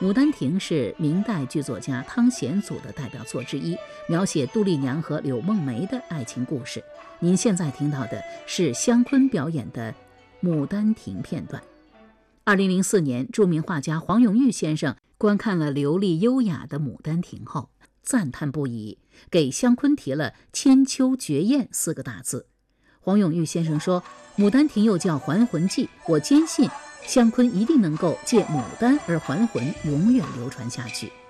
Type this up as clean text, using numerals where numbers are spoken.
《牡丹亭》是明代剧作家汤显祖的代表作之一，描写杜丽娘和柳梦梅的爱情故事。您现在听到的是姜昆表演的《牡丹亭》片段。2004年，著名画家黄永玉先生观看了流丽优雅的《牡丹亭》后，赞叹不已，给姜昆提了“千秋绝艳”4个大字。黄永玉先生说，《牡丹亭》又叫《还魂记》，我坚信姜昆一定能够借牡丹而还魂，永远流传下去。